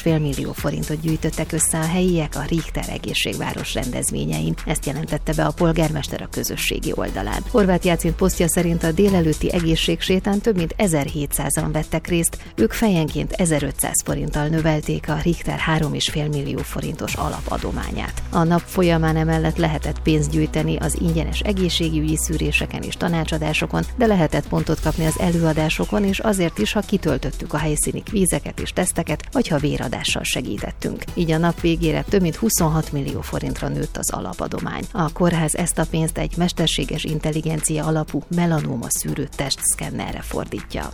millió forintot gyűjtöttek össze a helyiek a Richter Egészségváros rendezvényein. Ezt jelentette be a polgármester a közösségi oldalán. Horváth Jácint posztja szerint a délelőtti egészségsétán több mint 1700-an vettek részt, ők fejenként 1500 forinttal növelték a Richter 3,5 millió forintos alapadományát. A nap folyamán emellett lehetett pénzt gyűjteni az ingyenes egészségügyi szűréseken és tanácsadásokon, de lehetett pontot kapni az előadásokon, és azért is, ha kitöltöttük a helyszíni kvízeket és teszteket, vagy ha véradással segítettünk. Így a nap végére több mint 26 millió forintra nőtt az alapadomány. A kórház ezt a pénzt egy mesterséges intelligencia alapú melanóma szűrő testszkennerre fordítja.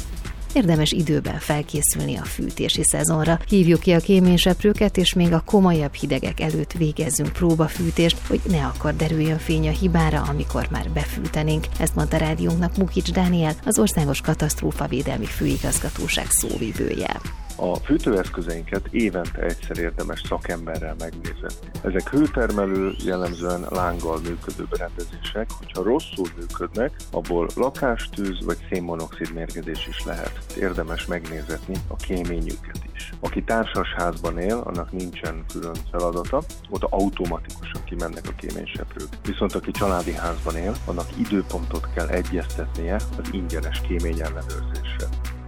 Érdemes időben felkészülni a fűtési szezonra. Hívjuk ki a kéményseprőket, és még a komolyabb hidegek előtt végezzünk próbafűtést, hogy ne akkor derüljön fény a hibára, amikor már befűtenénk. Ezt mondta rádiónknak Mukics Dániel, az Országos Katasztrófavédelmi Főigazgatóság szóvivője. A fűtőeszközeinket évente egyszer érdemes szakemberrel megnézni. Ezek hőtermelő, jellemzően lánggal működő berendezések, hogyha rosszul működnek, abból lakástűz vagy szénmonoxid mérgezés is lehet. Érdemes megnézetni a kéményüket is. Aki társasházban él, annak nincsen külön feladata, oda automatikusan kimennek a kéményseprők. Viszont aki családi házban él, annak időpontot kell egyeztetnie az ingyenes kéményellenőrzésre.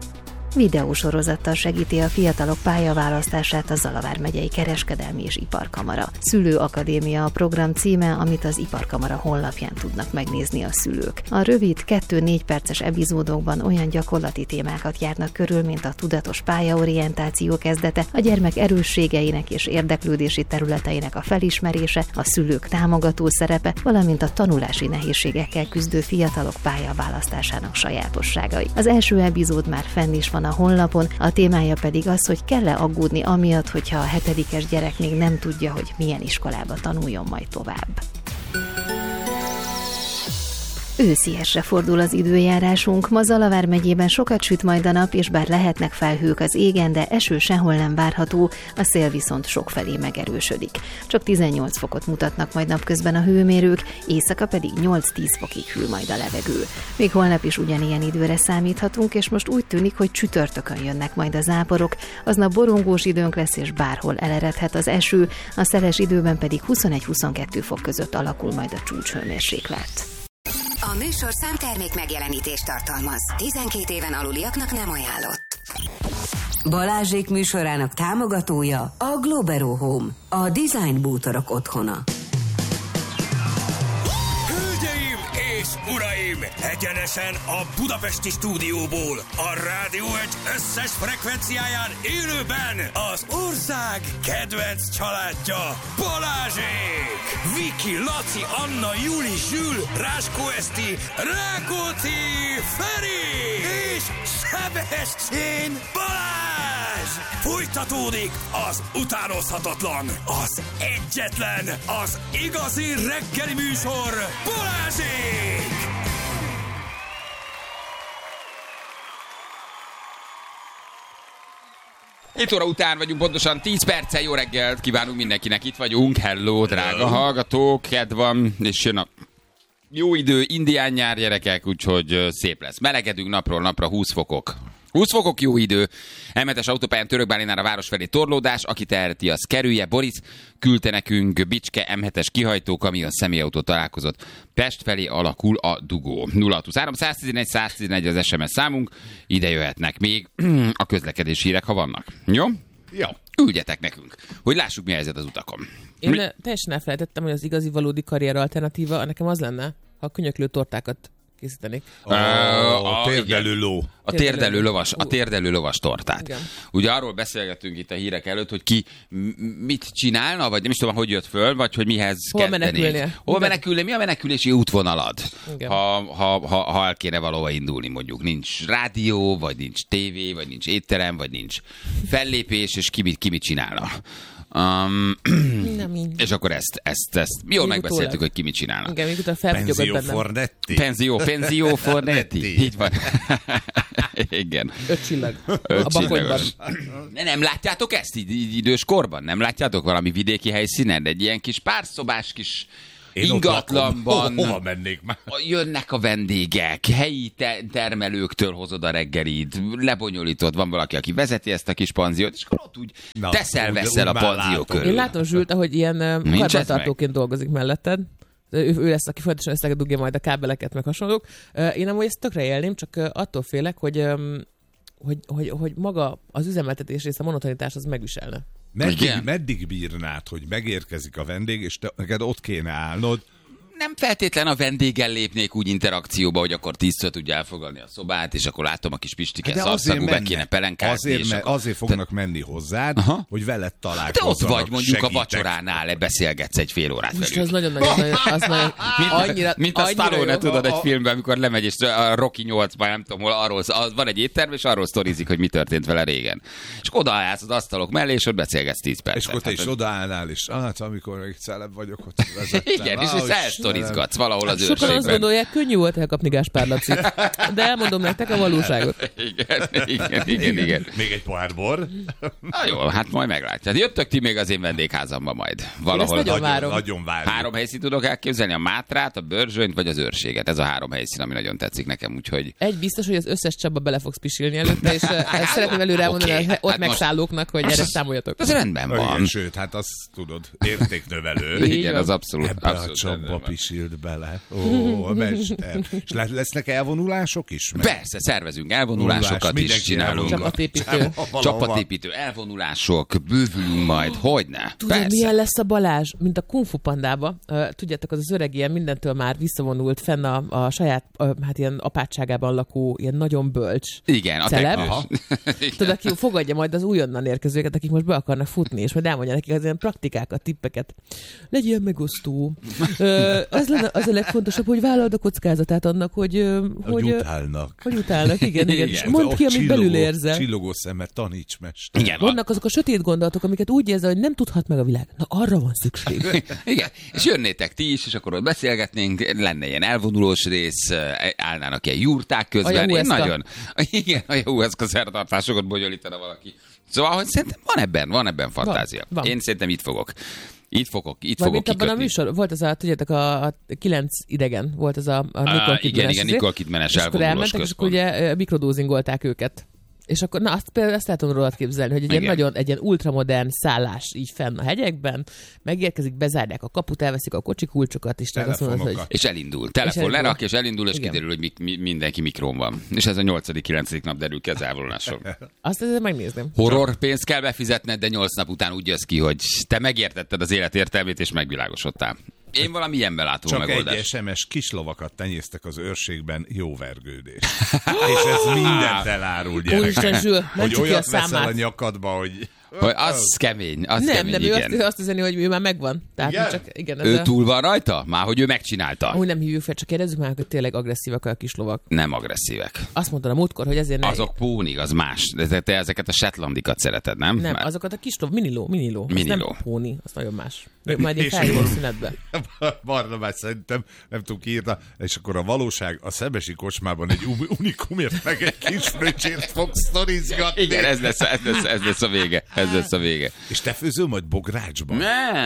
Videósorozattal segíti a fiatalok pályaválasztását a Zalavár megyei Kereskedelmi és Iparkamara. Szülőakadémia a program címe, amit az Iparkamara honlapján tudnak megnézni a szülők. A rövid 2-4 perces epizódokban olyan gyakorlati témákat járnak körül, mint a tudatos pályaorientáció kezdete, a gyermek erősségeinek és érdeklődési területeinek a felismerése, a szülők támogató szerepe, valamint a tanulási nehézségekkel küzdő fiatalok pályaválasztásának sajátosságai. Az első epizód már fenn is van a honlapon, a témája pedig az, hogy kell-e aggódni amiatt, hogyha a 7-es gyerek még nem tudja, hogy milyen iskolába tanuljon majd tovább. Ősziesre fordul az időjárásunk, ma Zalavár megyében sokat süt majd a nap, és bár lehetnek felhők az égen, de eső sehol nem várható, a szél viszont sokfelé megerősödik. Csak 18 fokot mutatnak majd napközben a hőmérők, éjszaka pedig 8-10 fokig hűl majd a levegő. Még holnap is ugyanilyen időre számíthatunk, és most úgy tűnik, hogy csütörtökön jönnek majd a záporok, aznap borongós időnk lesz, és bárhol eleredhet az eső, a szeles időben pedig 21-22 fok között alakul majd a csúcshőmérséklet. A műsorszám termék megjelenítést tartalmaz. 12 éven aluliaknak nem ajánlott. Balázsék műsorának támogatója a Globero Home, a design bútorok otthona. Hölgyeim és uraim, egyenesen a budapesti stúdióból, a Rádió 1 összes frekvenciáján élőben az ország kedvenc családja, Balázsék! Viki, Laci, Anna, Juli, Zsül, Ráskó Eszti, Rákóczi, Feri és Sebestyén Balázs! Folytatódik az utánozhatatlan, az egyetlen, az igazi reggeli műsor, Balázsék! 7 óra után vagyunk, pontosan 10 perccel. Jó reggelt kívánunk mindenkinek, itt vagyunk. Hello, drága hallgatók, kedv van, és jön a jó idő, indián nyár, gyerekek, úgyhogy szép lesz. Melegedünk napról napra, 20 fokok. 20 fokok, jó idő. M7-es autópályán Törökbálinál a város felé torlódás, aki teheti, az kerülje. Boris küldte nekünk Bicske M7-es kihajtó kamion személyautó találkozott. Pest felé alakul a dugó. 0623 111 111 az SMS számunk. Ide jöhetnek még a közlekedési hírek, ha vannak. Jó? Jó. Küldjetek nekünk, hogy lássuk, mi a helyzet az utakon. Én teljesen elfelejtettem, hogy az igazi valódi karrier alternatíva nekem az lenne, ha könyöklő tortákat készítenék. A térdelő ló. A térdelő lovas tortát. Igen. Ugye arról beszélgettünk itt a hírek előtt, hogy ki mit csinálna, vagy nem is tudom, hogy jött föl, vagy hogy mihez kezdenék. Hol menekülni? Mi a menekülési útvonalad? Ha el kéne valahova indulni, mondjuk. Nincs rádió, vagy nincs tévé, vagy nincs étterem, vagy nincs fellépés, és ki mit csinálna. És akkor ezt jól megbeszéltük, hogy ki mit csinálna. Igen, még utána felbugyogott bennem. Penzió Fornetti. Így van. Igen. 5 csillag. A Bakonyban. Nem látjátok ezt így idős korban? Nem látjátok valami vidéki helyszínen? Egy ilyen kis párszobás kis ingatlanban. Hova mennék már? Jönnek a vendégek, helyi termelőktől hozod a reggelit, lebonyolítod, van valaki, aki vezeti ezt a kis panziót, és akkor ott úgy teszel-veszel a panzió körül. Én látom Zsült, ahogy ilyen karbantartóként dolgozik melletted. Ő lesz, aki folyamatosan összedugja majd a kábeleket, meg hasonlók. Én amúgy ezt tökre élném, csak attól félek, hogy maga az üzemeltetés része, a monotonitás az megviselne. Meddig bírnád, hogy megérkezik a vendég, és neked ott kéne állnod? Nem feltétlen a vendéggel lépnék úgy interakcióba, hogy akkor 10-ször tudja elfogadni a szobát, és akkor látom a kis Pistiket szarszagú, be kéne pelenkázni. Azért fognak menni hozzád, hogy veled találkozzanak. De ott vagy mondjuk a vacsoránál, beszélgetsz egy fél órát velük. Ez nagyon-nagyon annyira, mint a Stallone, tudod, egy filmben, amikor lemegy, és a Rocky 8-ban, nem tudom hol, arról, van egy étterm, és arról sztorizik, hogy mi történt vele régen. És odaállsz az asztalok mellé, és ott beszélgetsz 10 percet. És akkor te is odaállnál, és amikor még celeb vagyok, ott vezettem. Igen, és sztorizgatsz valahol az őrségben. Sokan azt gondolják, könnyű volt elkapni Gáspár Lacit. De elmondom nektek a valóságot. Igen. Még egy pohár bor. Na jó, hát majd meglátjátok. Jöttök ti még az én vendégházamba majd. Valahol. Nagyon várom. 3 helyszínt tudok elképzelni, a Mátrát, a Börzsönyt vagy az Őrséget. Ez a 3 helyszín, ami nagyon tetszik nekem, úgyhogy... Egy biztos, hogy az összes Csaba bele fogsz pisilni előtte, és szeretném előre elmondani ott megszállóknak, hogy gyere, számoljatok. Ez rendben van. Sőt, hát azt tudod, értéknövelő. Igen, az abszolút. Ebbe a Csaba pisilt bele. Ó, mester. És lesznek elvonulások is? Persze, szervezünk elvonulásokat is, csinálunk. Csapatépítő, elvonulások, bővülünk majd, hogyne. Tudod, milyen lesz a Balázs, mint a Kung Fu Pandába. Tudjátok, az öreg ilyen mindentől már visszavonult, fenn a saját, hát ilyen apátságában lakó, ilyen nagyon bölcs. Igen, a celeb. Tudod, aki fogadja majd az újonnan érkezőket, akik most be akarnak futni, és majd elmondja nekik az ilyen praktikákat, tippeket. Legyél megosztó. Az a legfontosabb, hogy vállald a kockázatát annak, hogy utálnak. Hogy utálnak, igen. És mondd ki, amit belül érzel. Csillogó szemmel, taníts, mester. Igen, vannak azok a sötét gondolatok, amiket úgy érzel, hogy nem tudhat meg a világ. Na, arra van szükség. Igen, és jönnétek ti is, és akkor ott beszélgetnénk, lenne ilyen elvonulós rész, állnának ilyen jurták közben. Igen, a Jahueszka szertartásokat bonyolítana valaki. Szóval, hogy szerintem van ebben fantázia. Van. Én szerintem itt fogok mint abban a műsor, volt az tudjátok, a 9 idegen, volt az a Nicole Kidman-es. Igen, Nicole Kidman-es elvonulós központ. És akkor ugye mikrodózingolták őket. És akkor, na, azt lehet rólad képzelni, hogy egy ilyen ultramodern szállás így fenn a hegyekben, megérkezik, bezárják a kaput, elveszik a kocsi kulcsokat, és azt mondod, hogy... És elindul. Telefon lerak, és elindul, és kiderül, hogy mindenki mikrón van. És ez a 8.-9. nap derül ki az elvonuláson. Azt ezzel megnézném. Horror pénzt kell befizetned, de 8 nap után úgy jössz ki, hogy te megértetted az élet értelmét, és megvilágosodtál. Én valami ilyenben látom megoldást. Csak egy SMS kislovakat tenyésztek az őrségben, jó vergődés. És ez mindent elárul, gyerekek. Hogy olyat veszel a nyakadba, hogy... Az kemény, nem, igen. Ő azt üzeni, hogy ő már megvan. Tehát igen? Ő túl van rajta? Már, hogy ő megcsinálta. Úgy nem hívjuk fel, csak kérdezzük már, hogy tényleg agresszívak a kislovak. Nem agresszívek. Azt mondtad a múltkor, hogy ezért azok pónig, az más. De te ezeket a shetlandikat szereted, nem? Nem, azokat a kislov, miniló. Az nem póni, az nagyon más. Majd én feljön szünetbe. Barnabás szerintem, nem tudom ki írta, és akkor a valóság a szebesi kocsmában egy unikumért meg egy kis fröccsért fog sztorizgatni. Igen, ez lesz a vége. És te főzöl majd bográcsban?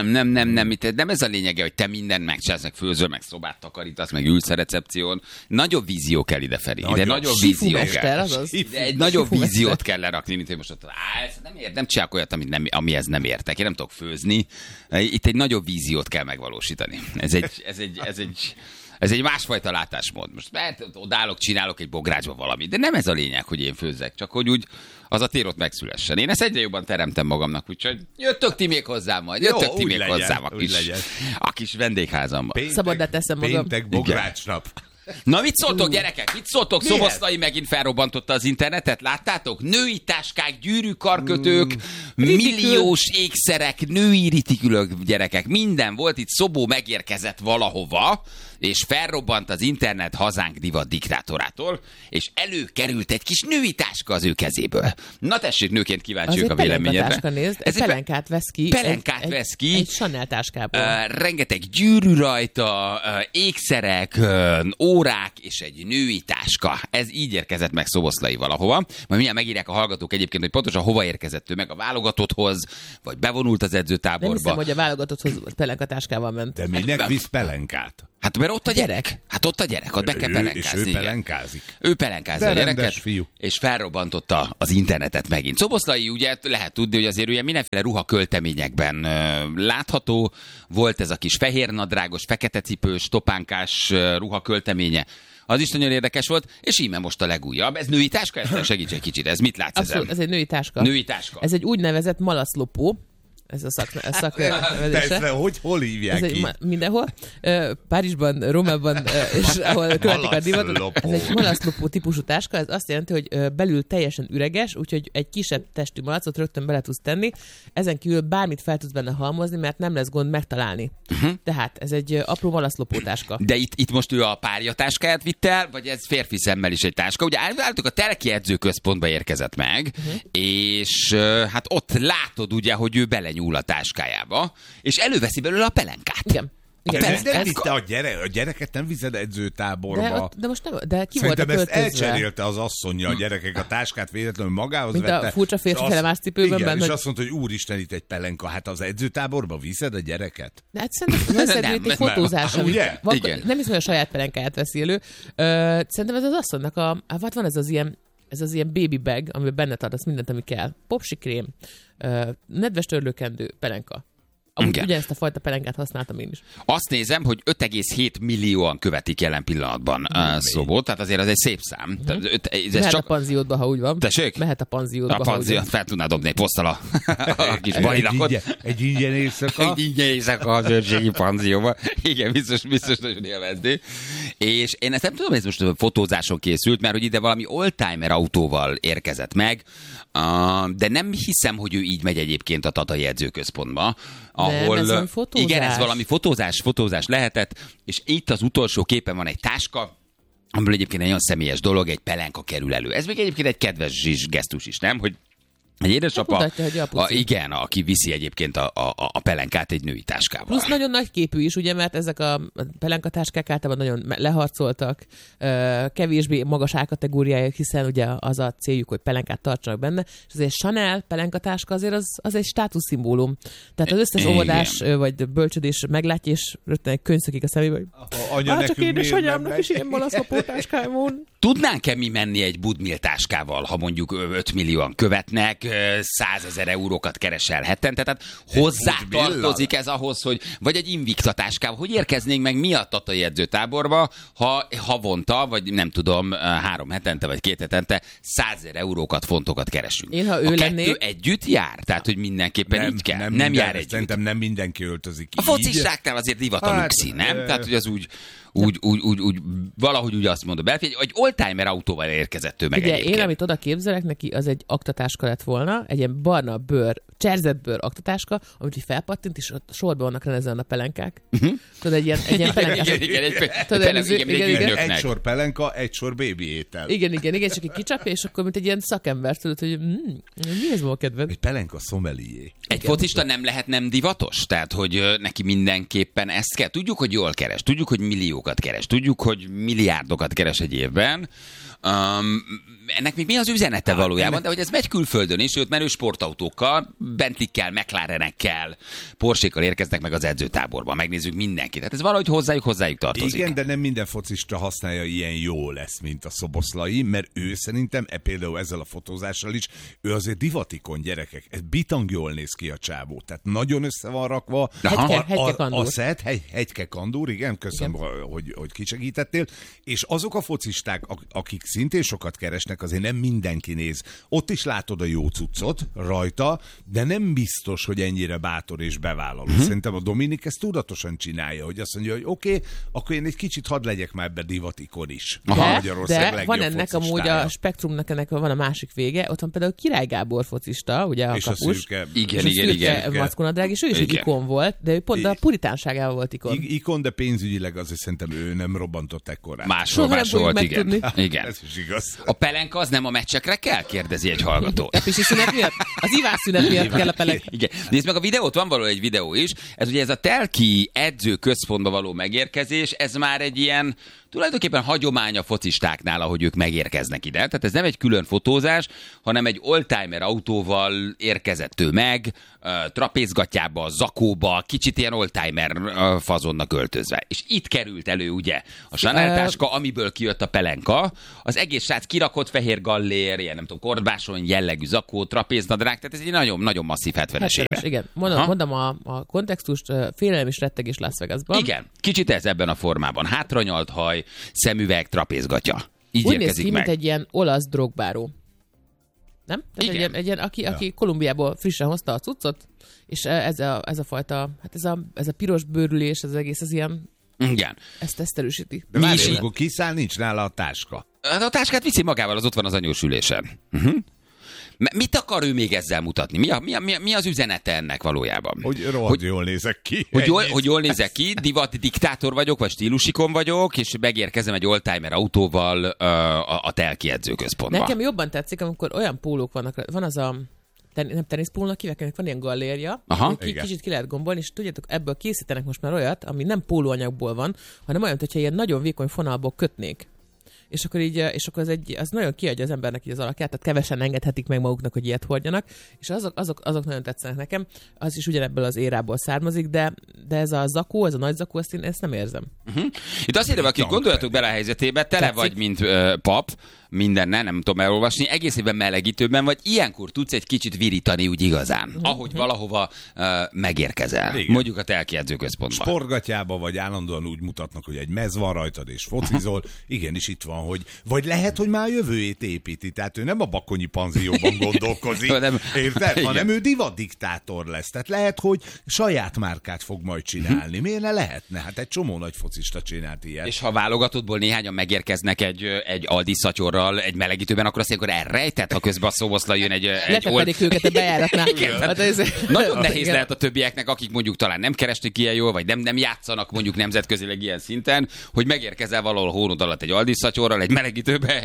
Nem ez a lényege, hogy te mindent megcsinálsz, meg főzöl, meg szobát takarítasz, meg ülsz a recepción. Nagyobb vízió kell idefelé. Nagyobb vízió kell. Egy nagyobb víziót kell lerakni, mint hogy most ott nem csinálok olyat, amihez nem értek. Én nem tudok főzni. Itt egy nagyobb víziót kell megvalósítani. Ez egy másfajta látásmód. Most odállok, csinálok egy bográcsba valamit, de nem ez a lényeg, hogy én főzzek, csak hogy úgy az a tér ott megszülessen. Én ezt egyre jobban teremtem magamnak, úgyhogy jöttök ti még hozzám majd. Jöttök ti még hozzám a kis vendégházamba. Szabaddá teszem magam. Péntek bográcsnap. Na, mit szóltok, gyerekek? Mit szóltok? Szoboszlai megint felrobbantotta az internetet, láttátok? Női táskák, gyűrűkarkötők, milliós ékszerek, női ritikülök, gyerekek. Minden volt, itt Szobó megérkezett valahova, és felrobbant az internet hazánk divat diktátorától, és előkerült egy kis női táska az ő kezéből. Na tessék, nőként kíváncsiak a véleményedre. Ez egy pelenkát vesz ki. Egy Chanel táskából. Rengeteg gyűrű rajta, ékszerek, órák és egy női táska. Ez így érkezett meg Szoboszlai valahova. Majd mindjárt megírják a hallgatók egyébként, hogy pontosan hova érkezett ő meg, a válogatotthoz, vagy bevonult az edzőtáborba. Nem hiszem, hogy a válogatotthoz pelenkatáskával ment. De minek visz pelenkát? Hát mert ott a gyerek. Hát ott a gyerek, ott be kell pelenkázni. És ő pelenkázik. Ő pelenkázza a gyereket, fiú. És felrobbantotta az internetet megint. Szoboszlai ugye lehet tudni, hogy azért ugye mindenféle ruhakölteményekben látható. Volt ez a kis fehérnadrágos, fekete cipős, topánkás ruhakölteménye. Az is nagyon érdekes volt, és íme most a legújabb. Ez női táska? Ezt segíts egy kicsit, ez mit látsz ezen? Abszolút, ez egy női táska. Női táska. Ez egy úgynevezett malaszlopó. Ez a szaknevezése. Hol hívják ki? Mindenhol. Párizsban, Rómában, és ahol követik a divatot. Ez egy malaszlopó típusú táska, ez azt jelenti, hogy belül teljesen üreges, úgyhogy egy kisebb testű malacot rögtön bele tudsz tenni. Ezen kívül bármit fel tudsz benne halmozni, mert nem lesz gond megtalálni. Tehát ez egy apró malaszlopó táska. De itt most ő a párja táskáját vitt el, vagy ez férfi szemmel is egy táska? Ugye állítólag a Telki edzőközpontba érkezett meg, és hát ott látod ugye, hogy ő belenyúl a táskájába, és előveszi belőle a pelenkát. Igen. Ez nem vitte a gyereket nem viszed edzőtáborba. De most nem, de ki szerintem volt a ezt elcserélte az asszonya a gyerekek a táskát véletlenül magához mint vette. A furcsa férfi felemás cipőben. Igen, benne, és azt mondta, hogy úristen, itt egy pelenka. Hát az edzőtáborba viszed a gyereket? De hát szerintem itt egy fotózás. Ugye? Nem hiszem, hogy a saját pelenkáját veszi elő. Szerintem ez az asszonynak hát van ez az ilyen baby bag, amiben benne tartasz mindent, ami kell. Popsikrém, nedves törlőkendő, pelenka. Amúgy ugyanezt a fajta pelenkát használtam én is. Azt nézem, hogy 5,7 millióan követik jelen pillanatban Szobot, tehát azért az egy szép szám. Mehet a panziódba, ha úgy van. Tessék? Mehet a panziódba, a panziót fel tudná dobni egy posztal a kis barilakot. Egy ingyen éjszaka. Egy ingyen éjszaka az őrségi panzióba. Igen, biztos nagyon élvezni. És én ezt nem tudom, hogy ez most a fotózáson készült, mert hogy ide valami oldtimer autóval érkezett meg, de nem hiszem, hogy ő így megy egyébként a Tatai edzőközpontba, ahol... ez valami fotózás. Igen, ez valami fotózás lehetett, és itt az utolsó képen van egy táska, amiből egyébként egy olyan személyes dolog, egy pelenka kerül elő. Ez még egyébként egy kedves gesztus is, nem? Hogy egy édesapa, mutatja, hogy igen, aki viszi egyébként a pelenkát egy női táskával. Plusz nagyon nagy képű is, ugye, mert ezek a pelenkatáskák általában nagyon leharcoltak, kevésbé magas árkategóriájuk, hiszen ugye az a céljuk, hogy pelenkát tartsanak benne, és azért Chanel pelenkatáska azért az egy státuszszimbólum. Tehát az összes óvodás vagy bölcsödés meglátja, és rögtön egy könyv szökik a szemébe, hogy csak édesanyámnak is ilyen malaszlopó táskája van. Tudnánk-e mi menni egy Budmil táskával, ha mondjuk 5 millióan követnek, 100 000 eurókat keresel hetente, tehát hozzá tartozik ez ahhoz, hogy vagy egy Invicta táskával, hogy érkeznénk meg mi a Tatai edzőtáborba, ha havonta, vagy nem tudom, 3 hetente, vagy 2 hetente 100 000 eurókat, fontokat keresünk. Én, ha ő a lennék... kettő együtt jár? Tehát, hogy mindenképpen így kell? Nem jár együtt. Szerintem nem mindenki öltözik a focistáknál azért divat a luxi, nem? Tehát, hogy az úgy valahogy úgy azt mondom, egy oldtimer autóval érkezett ő meg ugye, egyébként. Én, amit oda képzelek neki, az egy aktatáska lett volna, egy ilyen barna bőr, cserzett bőr aktatáska, amit így felpattint, és ott sorban vannak rendezen a pelenkák. Tudod, egy ilyen pelenkás. Igen. Egy sor pelenka, egy sor bébi étel. Igen, csak egy kicsapja, és akkor mint egy ilyen szakember, tudod, hogy mi ez ma a kedved? Egy pelenka szomelié. Egy focista nem lehet nem divatos? Tehát, hogy neki mindenképpen ezt kell. Tudjuk, hogy jól keres, tudjuk, hogy milliókat keres, tudjuk, hogy milliárdokat keres egy évben. Ennek még mi az üzenete valójában, de hogy ez megy külföldön is, sőt, menő sportautókkal, Bentleykel, McLarenekkel, Porsche-kkal érkeznek meg az edzőtáborba, megnézzük mindenkit. Tehát ez valahogy hozzájuk tartozik. Igen, de nem minden focista használja ilyen jó lesz, mint a Szoboszlai, mert ő szerintem, például ezzel a fotózással is, ő azért divatikon, gyerekek. Ez bitang jól néz ki a csávó. Tehát nagyon össze van rakva. A szett, Hegyke Kandúr, igen, köszönöm, hogy kisegítettél. És azok a focisták, akik szintén sokat keresnek, azért nem mindenki néz. Ott is látod a jó cuccot rajta, de nem biztos, hogy ennyire bátor és bevállaló. Szerintem a Dominik ezt tudatosan csinálja, hogy azt mondja, hogy oké, akkor én egy kicsit hadd legyek már be divatikon is. De van ennek amúgy a spektrumnak, ennek van a másik vége, ott van például Király Gábor focista, ugye a és kapus. A szürke. Igen. Mackonadrág, és ő is egy ikon volt, de ő pont a puritánságával volt ikon. Ikon, de pénzügyileg azért szerintem ő nem robbantott ekkorát. Máshol volt, igen. Ez is igaz. A pelenka az nem a meccsekre kell? Kérdezi egy hallgató. A pisi szünet miatt? Az ivásszünet miatt kell a pelenka. Igen. Nézd meg a videót, van való egy videó is. Ez ugye ez a Telki edzőközpontba való megérkezés, ez már egy ilyen tulajdonképpen hagyomány a focistáknál, ahogy ők megérkeznek ide. Tehát ez nem egy külön fotózás, hanem egy oldtimer autóval érkezett ő meg, trapézgatjába, zakóba, kicsit ilyen oldtimer fazonnak öltözve. És itt került elő ugye a Chanel táska, amiből kijött a pelenka. Az egész srác kirakott fehér gallér, ilyen nem tudom, kordbáson jellegű zakó, trapéznadrág, tehát ez egy nagyon-nagyon masszív 70-es éve. Igen, mondom a kontextust, félelem és rettegés Las Vegasban. Igen, kicsit ez ebben a formában. Hátranyalt haj, szemüveg, trapézgatya. Így úgy érkezik néz ki, meg. mint egy ilyen olasz drogbáró. Nem? Tehát egy ilyen, aki Kolumbiából frissen hozta a cuccot, és ez a fajta, hát ez a piros bőrülés, ez egész, ez ilyen, igen. ezt erősíti. De várj, amikor kiszáll, nincs nála a táska. A táskát viszi magával, az ott van az anyós ülésen. Mit akar ő még ezzel mutatni? Mi az üzenete ennek valójában? Hogy jól nézek ki. Hogy jól nézek ki, divat diktátor vagyok, vagy stílusikon vagyok, és megérkezem egy oldtimer autóval a telki edzőközpontba. Nekem jobban tetszik, amikor olyan pólók vannak, van az a nem teniszpólónak hívják, van ilyen gallérja, kicsit ki lehet gombolni, és tudjátok, ebből készítenek most már olyat, ami nem pólóanyagból van, hanem olyan, hogyha ilyen nagyon vékony fonalból kötnék. És akkor az nagyon kiadja az embernek így az alakját, tehát kevesen engedhetik meg maguknak, hogy ilyet hordjanak, és azok nagyon tetszenek nekem. Az is ugyanebből az érából származik, de ez a zakó, ez a nagy zakó, ezt nem érzem. Itt azt írja, akik gondoljatok bele a helyzetébe, tele vagy, mint pap, mindennel, nem tudom elolvasni, egész évben melegítőben vagy, ilyenkor tudsz egy kicsit virítani úgy igazán, ahogy valahova megérkezel. Igen. Mondjuk a telki edzőközpontban. Sportgatyába vagy állandóan úgy mutatnak, hogy egy mez van rajtad és focizol. Igenis itt van, hogy vagy lehet, hogy már a jövőjét építi. Tehát ő nem a bakonyi panzióban gondolkozik, érted? Hanem ő divatdiktátor lesz. Tehát lehet, hogy saját márkát fog majd csinálni. Miért ne lehetne? Hát egy csomó nagy focista csinált ilyet. És ha válogatottból néhányan megérkeznek egy Aldi szatyorral egy melegítőben, akkor azt mondjuk, akkor elrejtett, ha közben a Szoboszla jön egy őket a bejáratnál. Nagyon nehéz lehet a többieknek, akik mondjuk talán nem keresték ilyen jól, vagy nem játszanak mondjuk nemzetközileg ilyen szinten, hogy megérkezel valahol hónod alatt egy Aldi szatyorral, egy melegítőbe,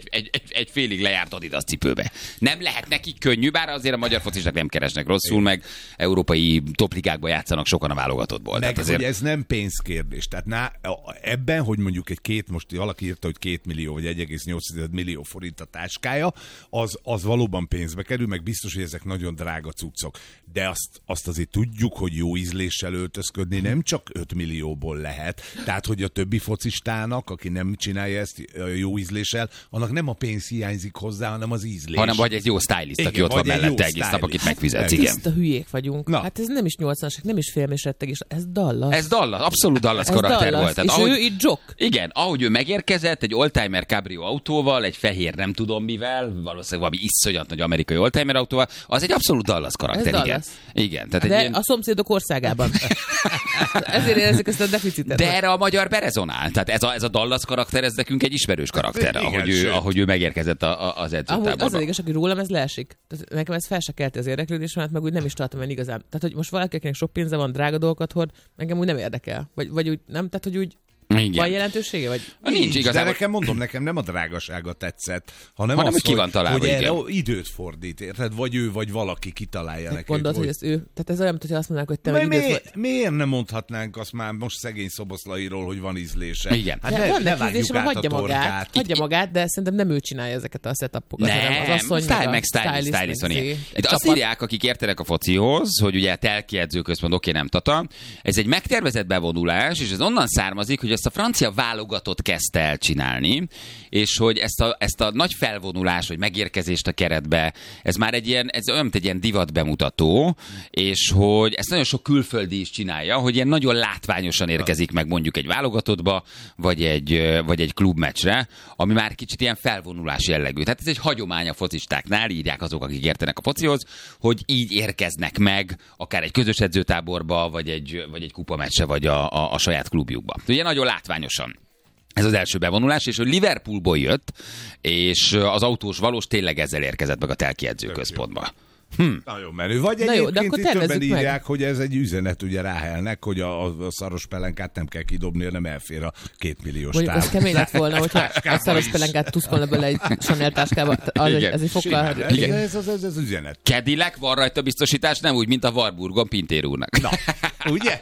egy félig lejárt Adidas cipőbe. Nem lehet nekik könnyű, bár azért a magyar focisták nem keresnek rosszul, meg európai topligákban játszanak sokan a válogatottból. Meg, azért... hogy ez nem pénzkérdés. Tehát ebben, hogy mondjuk most valaki írta, hogy 2 millió vagy 1,8 millió forint a táskája, az valóban pénzbe kerül, meg biztos, hogy ezek nagyon drága cuccok. De azt azért tudjuk, hogy jó ízléssel öltözködni nem csak 5 millióból lehet. Tehát, hogy a többi focistának, aki nem csinálja ezt jó ízléssel, annak nem a pénz hiányzik hozzá, hanem az ízlés. Hanem vagy egy jó stylist, aki ott van mellette egész nap, akit megfizetsz. Igen. Tiszta hülyék vagyunk. Na. Hát ez nem is 80-as, nem is félmés rettegés, ez Dallas. Ez Dallas, abszolút Dallas karakter Dallas. volt. Tehát, és ő itt Jock. Igen, ahogy ő megérkezett egy oldtimer cabrio autóval, egy fehér nem tudom mivel, valószínűleg valami iszonyat nagy amerikai oldtimer autóval, az egy abszolút Dallas karakter, igen. Dallas. Igen. Tehát de ilyen... a szomszédok országában. Ezért érezzük ezt a deficitet. De erre a magyar berezonál. Tehát ez a Dallas karakter, ez nekünk egy ismerős karakter, ahogy ő megérkezett az edzőtáborba. Az igazság, hogy rólam ez leesik. Tehát nekem ez fel se kelti az érdeklődés, mert meg úgy nem is tartom el igazán. Tehát, hogy most valakinek sok pénze van, drága dolgokat hord, engem úgy nem érdekel. Vagy úgy nem, tehát, hogy úgy igen. Van jelentősége? Vagy... Nincs igazából. De nekem nem a drágasága tetszett, hanem az, ki van találva, hogy erre időt fordít, érted? Vagy ő, vagy valaki kitalálja neki. Gondolod, hogy ez ő? Tehát ez olyan, hogy azt mondanák, hogy te meg időt... Miért nem mondhatnánk azt már most szegény Szoboszlairól, hogy van ízlése? Igen. Hát ne vágjuk át a torkát. Hagyja magát, de szerintem nem ő csinálja ezeket a setupokat, hanem az asszony, meg stylist. Itt azt írják, akik értenek a focihoz, hogy ugye telki edzőközpont, oké, nem Tata. Ez egy megtervezett bevonulás, és ez onnan származik, hogy ezt a francia válogatott kezdte el csinálni, és hogy ezt a nagy felvonulás, vagy megérkezést a keretbe, ez már ez olyan, mint egy ilyen divat bemutató, és hogy ezt nagyon sok külföldi is csinálja, hogy ilyen nagyon látványosan érkezik meg mondjuk egy válogatottba, vagy egy klubmeccsre, ami már kicsit ilyen felvonulás jellegű. Tehát ez egy hagyomány a focistáknál, írják azok, akik értenek a focihoz, hogy így érkeznek meg akár egy közös edzőtáborba, vagy egy kupameccsre, vagy a saját klubjukba. Ugye nagyon látványosan. Ez az első bevonulás, és hogy Liverpoolból jött, és az autós valós tényleg ezzel érkezett meg a telki edzőközpontba. Nagyon menő. Vagy egyébként itt többen írják, hogy ez egy üzenet ugye Ráhelnek, hogy a szaros pelenkát nem kell kidobni, hanem elfér a 2 milliós tár. Ez kemény lett volna, hogyha a szaros pelenkát tuszkolna bele egy Chanel táskába. Ez egy fokkal... Ez az üzenet. Cadillac, van rajta biztosítás, nem úgy, mint a Warburgon Pintér úrnak. Na, ugye?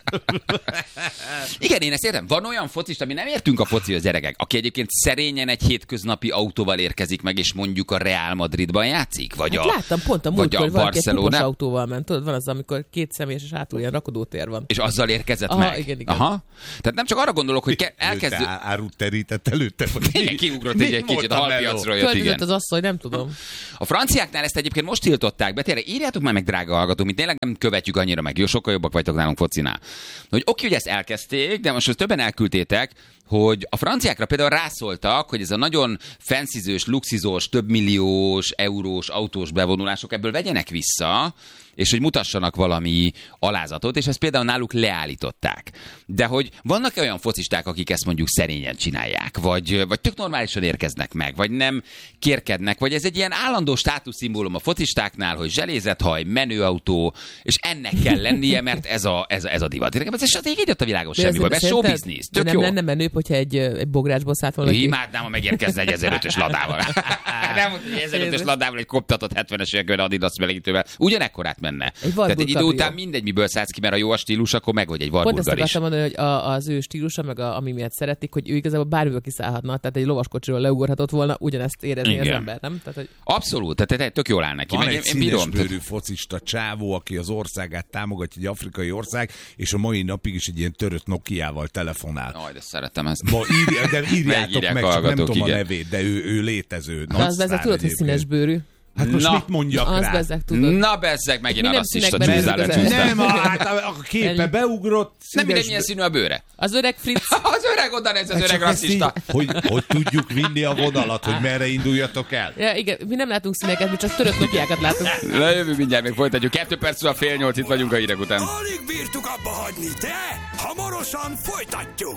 Igen, én ezt értem. Van olyan focista, mi nem értünk a focihoz, gyerekek, aki egyébként szerényen egy hétköznapi autóval érkezik meg, és mondjuk a Real Madridban játszik? Vagy hát láttam pont a múltkor valaki egy kupos autóval ment. Tudod, van az, amikor két személyes és hátul ilyen rakodótér van. És azzal érkezett aha, meg? Igen. Aha. Tehát nem csak arra gondolok, hogy elkezdő... Árut terített előtte? Igen, kiugrott egy kicsit, a halpiacról jött, igen. az asszony, nem tudom. A franciáknál ezt egyébként most tiltották be, tényleg írjátok már meg, drága hallgatók, mi tényleg nem követjük annyira meg, jó, sokkal jobbak vagytok nálunk focinál. Hogy oké, hogy ezt elkezdték, de most többen elküldtétek, hogy a franciákra például rászóltak, hogy ez a nagyon fancyzős, luxizós, több milliós, eurós autós bevonulások ebből vegyenek vissza, és hogy mutassanak valami alázatot, és ezt például náluk leállították. De hogy vannak-e olyan focisták, akik ezt mondjuk szerényen csinálják, vagy tök normálisan érkeznek meg, vagy nem kérkednek, vagy ez egy ilyen állandó státuszszimbólum a focistáknál, hogy zselezethaj, menőautó, és ennek kell lennie, mert ez a divat. Ez így jött a világon semmi baj, ez show business, tök nem jó. lenne menőbb, hogyha egy bográcsból szállt volna. Imádnám, ha megérkezne egy 1005-ös ladával. Nem, hogy 1005-ös ladával egy koptatott 70-es években Adidas melegítővel. Ugyanekkorát menne. Tehát egy idő után mindegy, miből szállsz ki, mert a jó a stílus, akkor meg vagy egy Warburger is. Pont ezt akartam mondani, hogy az ő stílusa, meg ami miatt szeretik, hogy ő igazából bármiből kiszállhatna, tehát egy lovaskocsiról leugorhatott volna, ugyanezt érezni az ember, nem? Tehát, hogy... Abszolút, tehát tök jól áll neki. Van egy színesbőrű focista csávó, aki az országát támogatja, egy afrikai ország, és a mai napig is egy ilyen törött Nokiával telefonál. Aj, de szeretem ezt. De írjátok meg, csak nem tudom a nevét, de ő létező. De az bezeg, tudod, hogy színesbőrű. Hát most mit mondjak rá? Bezzeg, tudod. Na bezzeg, megint a rasszista csúszál. Nem, hát a képe beugrott. Nem mindegy, milyen színű a bőre. Az öreg Fritz. Az öreg oda néz, az öreg rasszista. Hogy tudjuk vinni a vonalat, hogy merre induljatok el. Ja, igen, mi nem látunk színeket, mi csak törött Nokiákat látunk. Lejövő mindjárt, még folytatjuk. 2 percről 7:30, itt vagyunk a hírek után. Alig bírtuk abba hagyni, de hamarosan folytatjuk.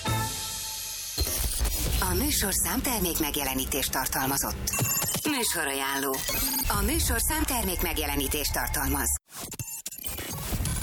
A műsor számtermék megjelenítést tartalmazott. Műsorajánló. A műsor számtermék megjelenítést tartalmaz.